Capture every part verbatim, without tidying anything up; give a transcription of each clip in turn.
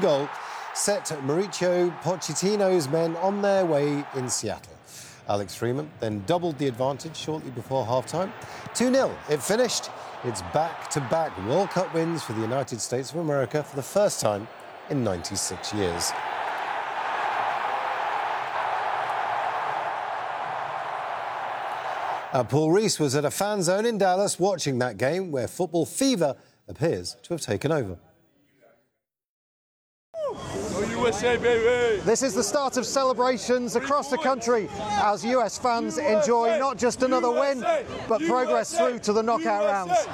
goal set Mauricio Pochettino's men on their way in Seattle. Alex Freeman then doubled the advantage shortly before half-time. two nil, it finished. It's back-to-back World Cup wins for the United States of America for the first time in ninety-six years. Uh, Paul Rees was at a fan zone in Dallas watching that game where football fever appears to have taken over. U S A, baby! This is the start of celebrations across the country as U S fans enjoy not just another win, but progress through to the knockout rounds.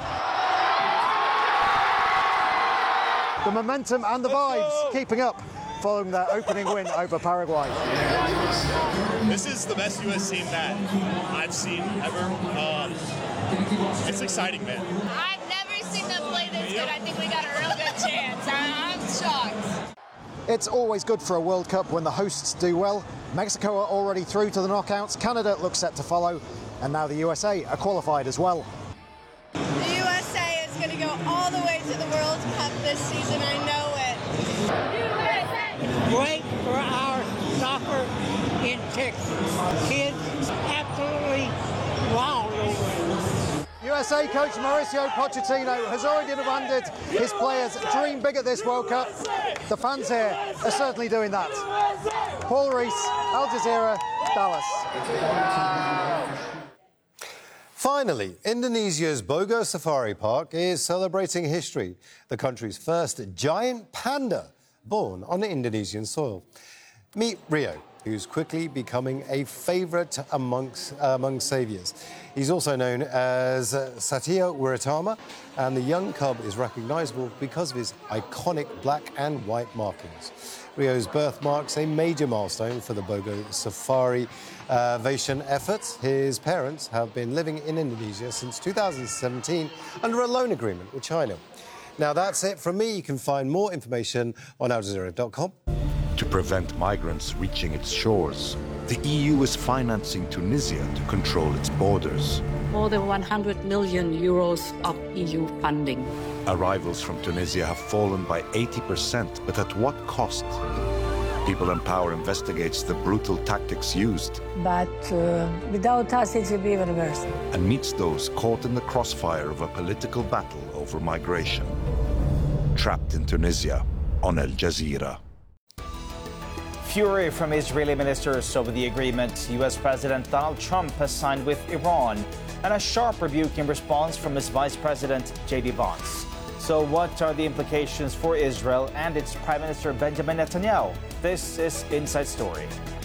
The momentum and the vibes keeping up following their opening win over Paraguay. This is the best U S team that I've seen ever. Um, it's exciting, man. I've never seen them play this good. I think we got a real good chance. I'm shocked. It's always good for a World Cup when the hosts do well. Mexico are already through to the knockouts. Canada looks set to follow. And now the U S A are qualified as well. The U S A is going to go all the way to the World Cup this season. I know it. U S A! Great for our soccer in Texas. Kids absolutely wild over it. U S A coach Mauricio Pochettino has already demanded his players dream big at this World Cup. The fans here are certainly doing that. Paul Rees, Al Jazeera, Dallas. Finally, Indonesia's Bogor Safari Park is celebrating history. The country's first giant panda born on Indonesian soil. Meet Rio, who's quickly becoming a favourite amongst uh, among saviours. He's also known as uh, Satya Wiratama, and the young cub is recognisable because of his iconic black and white markings. Rio's birth marks a major milestone for the Bogor Safari uh, Vation efforts. His parents have been living in Indonesia since two thousand seventeen under a loan agreement with China. Now that's it from me. You can find more information on Al Jazeera dot com. To prevent migrants reaching its shores, the E U is financing Tunisia to control its borders. More than one hundred million euros of E U funding. Arrivals from Tunisia have fallen by eighty percent, but at what cost? People in Power investigates the brutal tactics used. But uh, without us, it will be even worse. And meets those caught in the crossfire of a political battle over migration. Trapped in Tunisia on Al Jazeera. Fury from Israeli ministers over the agreement U S President Donald Trump has signed with Iran, and a sharp rebuke in response from his Vice President J D Vance. So what are the implications for Israel and its Prime Minister Benjamin Netanyahu? This is Inside Story.